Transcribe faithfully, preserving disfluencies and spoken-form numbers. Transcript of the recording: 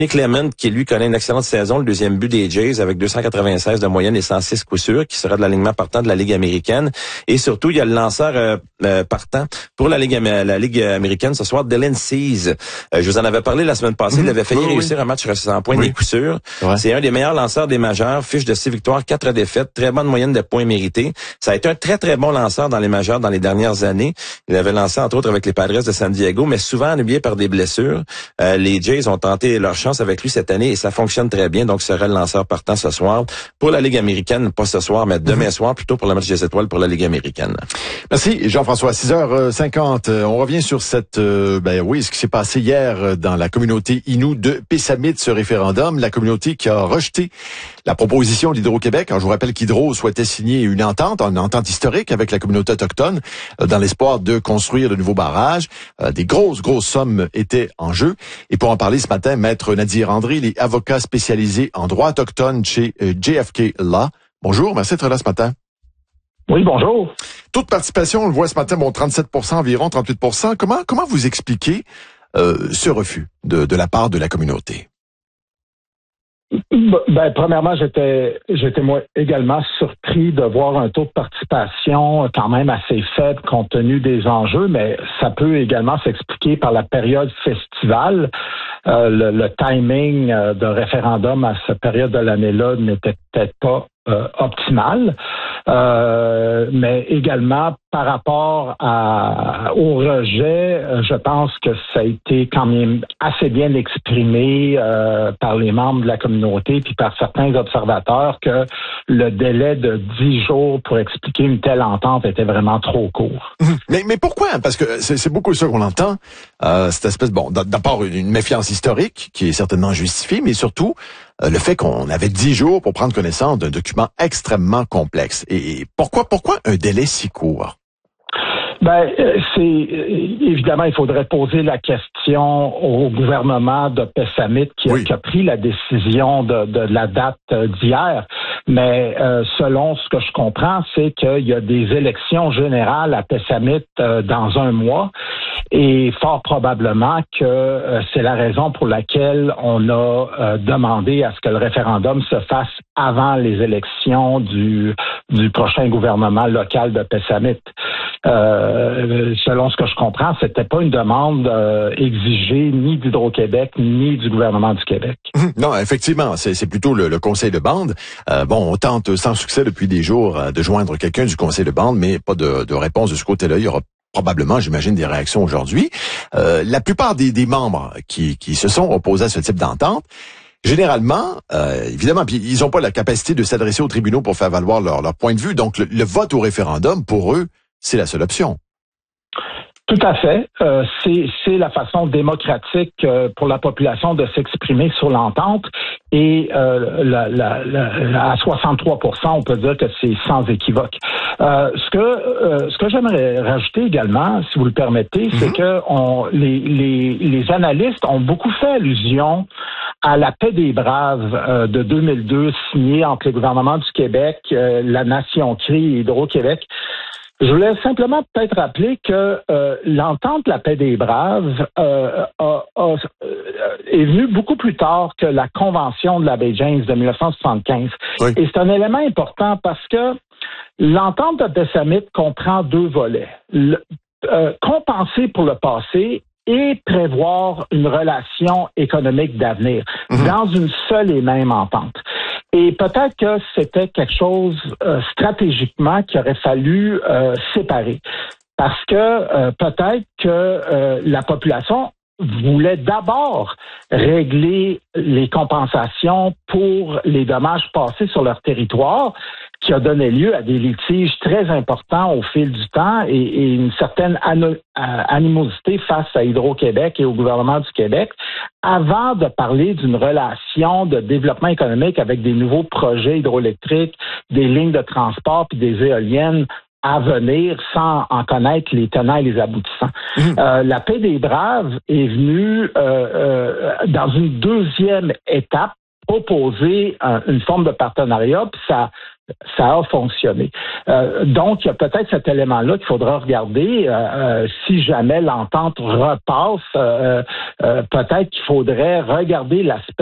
Clement, qui lui connaît une excellente saison, le deuxième but des Jays avec deux cent quatre-vingt-seize de moyenne et cent six coups sûrs, qui sera de l'alignement partant de la Ligue américaine. Et surtout, il y a le lanceur euh, euh, partant pour la Ligue, la Ligue américaine ce soir, Dylan Cease. Euh, je vous en avais parlé la semaine passée. Mmh. Il avait failli oui, réussir oui. un match sur cent points oui. des coups sûrs. Ouais. C'est un des meilleurs lanceurs des majeurs. Fiche de six victoires, quatre défaites. Très bonne moyenne de points mérités. Ça a été un très, très bon lanceur dans les majeurs dans les dernières années. Il avait lancé, entre autres, avec les Padres de San Diego, mais souvent ennuyé par des blessures. Euh, les Jays ont tenté leur chance avec lui cette année et ça fonctionne très bien. Donc, ce sera le lanceur partant ce soir pour la Ligue américaine, pas ce soir, mais demain mm-hmm. soir, plutôt pour le match des étoiles pour la Ligue américaine. Merci, Jean-François. six heures cinquante. On revient sur cette, euh, ben oui, ce qui s'est passé hier dans la communauté Innu de Pessamit, ce référendum. La communauté qui a rejeté la proposition d'Hydro-Québec. Alors, je vous rappelle qu'Hydro souhaitait signer une entente, une entente historique avec la communauté autochtone, euh, dans l'espoir de construire de nouveaux barrages. Euh, des grosses, grosses sommes étaient en jeu. Et pour en parler ce matin, Maître Nadir André, il est avocat spécialisé en droit autochtone chez euh, J F K Law. Bonjour, merci d'être là ce matin. Oui, bonjour. Taux de participation, on le voit ce matin, bon, trente-sept pour cent environ, trente-huit pour cent. Comment, comment vous expliquez euh, ce refus de, de la part de la communauté? Ben, premièrement, j'étais, j'étais moi également surpris de voir un taux de participation quand même assez faible compte tenu des enjeux, mais ça peut également s'expliquer par la période festivale. Euh, le, le timing de référendum à cette période de l'année-là n'était peut-être pas euh, optimal, euh, mais également par rapport à, au rejet, je pense que ça a été quand même assez bien exprimé euh, par les membres de la communauté puis par certains observateurs que le délai de dix jours pour expliquer une telle entente était vraiment trop court. Mais, mais pourquoi? Parce que c'est, c'est beaucoup ça qu'on entend, euh, cette espèce, bon, d'abord une méfiance historique qui est certainement justifiée, mais surtout euh, le fait qu'on avait dix jours pour prendre connaissance d'un document extrêmement complexe. Et, et pourquoi, pourquoi un délai si court? Ben, c'est évidemment, il faudrait poser la question au gouvernement de Pessamit qui, oui. qui a pris la décision de, de la date d'hier. Mais euh, selon ce que je comprends, c'est qu'il y a des élections générales à Pessamit euh, dans un mois. Et fort probablement que euh, c'est la raison pour laquelle on a euh, demandé à ce que le référendum se fasse avant les élections du, du prochain gouvernement local de Pessamit. Euh, selon ce que je comprends, c'était pas une demande euh, exigée ni d'Hydro-Québec ni du gouvernement du Québec. Non, effectivement, c'est, c'est plutôt le, le conseil de bande. Euh, bon, on tente sans succès depuis des jours euh, de joindre quelqu'un du conseil de bande, mais pas de, de réponse de ce côté-là. Il y aura probablement, j'imagine, des réactions aujourd'hui. Euh, la plupart des, des membres qui, qui se sont opposés à ce type d'entente, généralement, euh, évidemment, puis ils n'ont pas la capacité de s'adresser aux tribunaux pour faire valoir leur, leur point de vue. Donc, le, le vote au référendum, pour eux, c'est la seule option. Tout à fait. Euh, c'est, c'est la façon démocratique euh, pour la population de s'exprimer sur l'entente. Et euh, la, la, la, à soixante-trois pour cent, on peut dire que c'est sans équivoque. Euh, ce que euh, ce que j'aimerais rajouter également, si vous le permettez, mm-hmm. c'est que on, les, les, les analystes ont beaucoup fait allusion à la paix des braves euh, de deux mille deux signée entre le gouvernement du Québec, euh, la Nation Cree et Hydro-Québec. Je voulais simplement peut-être rappeler que euh, l'entente de la paix des braves euh, a, a, euh, est venue beaucoup plus tard que la Convention de la baie James de dix-neuf cent soixante-quinze. Oui. Et c'est un élément important parce que l'entente de Pessamit comprend deux volets. Le, euh, compenser pour le passé et prévoir une relation économique d'avenir mmh. dans une seule et même entente. Et peut-être que c'était quelque chose euh, stratégiquement qu'il aurait fallu euh, séparer. Parce que euh, peut-être que euh, la population voulait d'abord régler les compensations pour les dommages passés sur leur territoire, qui a donné lieu à des litiges très importants au fil du temps et, et une certaine ano- animosité face à Hydro-Québec et au gouvernement du Québec, avant de parler d'une relation de développement économique avec des nouveaux projets hydroélectriques, des lignes de transport puis des éoliennes à venir sans en connaître les tenants et les aboutissants. Mmh. Euh, la paix des braves est venue euh, euh, dans une deuxième étape proposer un, une forme de partenariat, puis ça ça a fonctionné. Euh, donc, il y a peut-être cet élément-là qu'il faudra regarder. Euh, euh, si jamais l'entente repasse, euh, euh, peut-être qu'il faudrait regarder l'aspect